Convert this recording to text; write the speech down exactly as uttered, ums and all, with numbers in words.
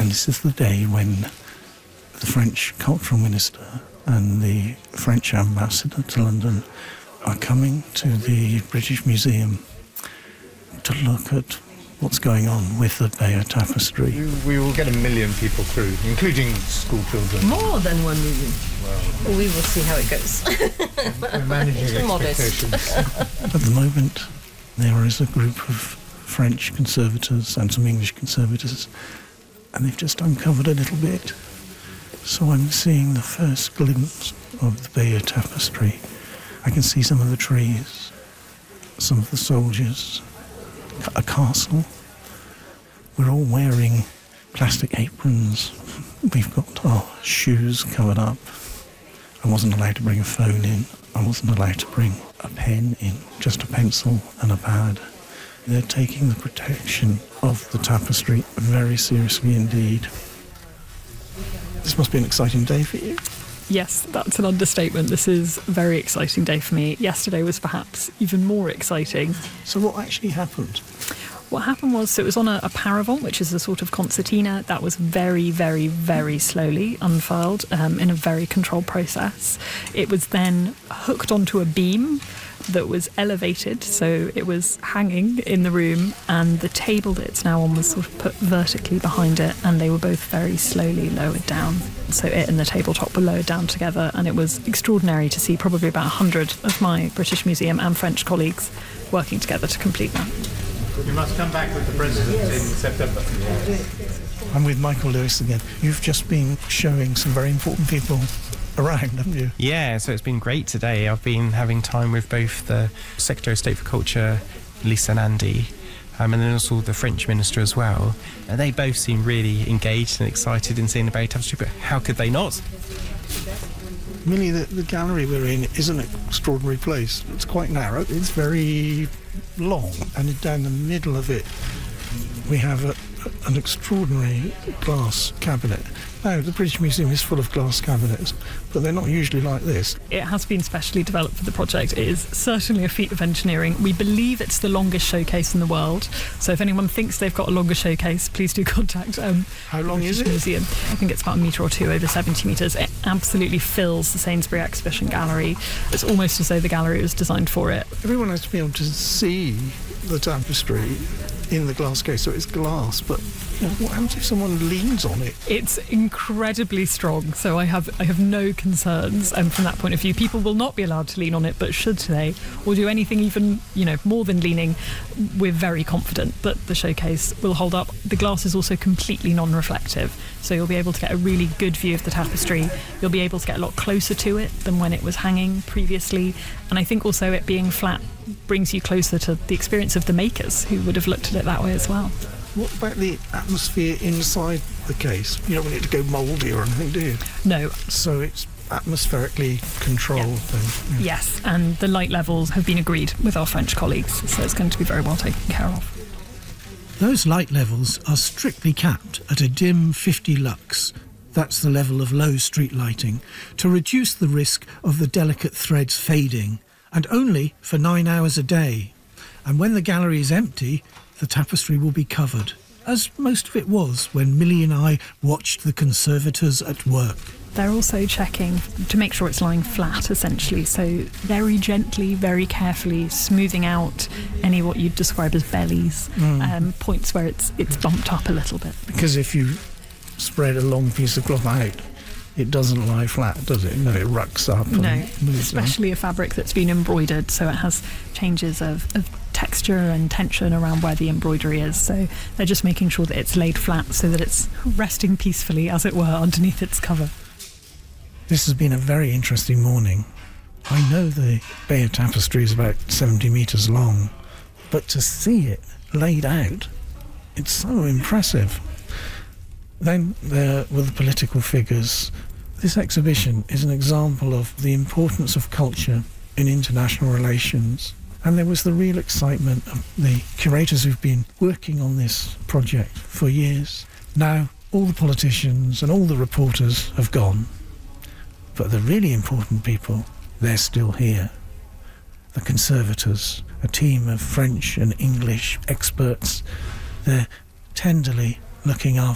And this is the day when the French cultural minister and the French ambassador to London are coming to the British Museum to look at what's going on with the Bayeux Tapestry. We will get a million people through, including school children. More than one million. Well, we will see how it goes. We're managing expectations. At the moment, there is a group of French conservators and some English conservators, and they've just uncovered a little bit. So I'm seeing the first glimpse of the Bayeux Tapestry. I can see some of the trees, some of the soldiers, a castle. We're all wearing plastic aprons. We've got our shoes covered up. I wasn't allowed to bring a phone in. I wasn't allowed to bring a pen in, just a pencil and a pad. They're taking the protection of the tapestry very seriously indeed. This must be an exciting day for you. Yes, that's an understatement. This is a very exciting day for me. Yesterday was perhaps even more exciting. So what actually happened? What happened was, so it was on a, a paravent, which is a sort of concertina that was very, very, very slowly unfurled um, in a very controlled process. It was then hooked onto a beam that was elevated, so it was hanging in the room, and the table that it's now on was sort of put vertically behind it, and they were both very slowly lowered down. So it and the tabletop were lowered down together, and it was extraordinary to see probably about one hundred of my British Museum and French colleagues working together to complete that. You must come back with the President yes. in September. I'm with Michael Lewis again. You've just been showing some very important people around, haven't you? Yeah, so it's been great today. I've been having time with both the Secretary of State for Culture, Lisa Nandy, um, and then also the French Minister as well. And they both seem really engaged and excited in seeing the Bayeux Tapestry, but how could they not? Millie, the, the gallery we're in is an extraordinary place. It's quite narrow, it's very long, and down the middle of it we have a, an extraordinary glass cabinet. Now, the British Museum is full of glass cabinets, but they're not usually like this. It has been specially developed for the project. It is certainly a feat of engineering. We believe it's the longest showcase in the world, so if anyone thinks they've got a longer showcase, please do contact um, How long the is British it? Museum. I think it's about a metre or two, over seventy metres. It absolutely fills the Sainsbury Exhibition Gallery. It's almost as though the gallery was designed for it. Everyone has to be able to see the tapestry in the glass case, so it's glass, but you know, what happens if someone leans on it? It's incredibly strong, so I have I have no concerns um, from that point of view. People will not be allowed to lean on it, but should they, or do anything even, you know, more than leaning, we're very confident that the showcase will hold up. The glass is also completely non-reflective, so you'll be able to get a really good view of the tapestry. You'll be able to get a lot closer to it than when it was hanging previously, and I think also it being flat brings you closer to the experience of the makers, who would have looked at it that way as well. What about the atmosphere inside the case? You don't want it to go mouldy or anything, do you? No. So it's atmospherically controlled Yeah. then? Yeah. Yes, and the light levels have been agreed with our French colleagues, so it's going to be very well taken care of. Those light levels are strictly capped at a dim fifty lux. That's the level of low street lighting, to reduce the risk of the delicate threads fading, and only for nine hours a day. And when the gallery is empty, the tapestry will be covered, as most of it was when Millie and I watched the conservators at work. They're also checking to make sure it's lying flat, essentially, so very gently, very carefully smoothing out any what you'd describe as bellies, mm. um, points where it's it's bumped up a little bit. Because if you spread a long piece of cloth out, it doesn't lie flat, does it? No, it rucks up. No, and moves especially on. a fabric that's been embroidered, so it has changes of, of texture and tension around where the embroidery is. So they're just making sure that it's laid flat so that it's resting peacefully, as it were, underneath its cover. This has been a very interesting morning. I know the Bayeux Tapestry is about seventy metres long, but to see it laid out, it's so impressive. Then there were the political figures. This exhibition is an example of the importance of culture in international relations. And there was the real excitement of the curators who've been working on this project for years. Now, all the politicians and all the reporters have gone. But the really important people, they're still here. The conservators, a team of French and English experts, they're tenderly looking after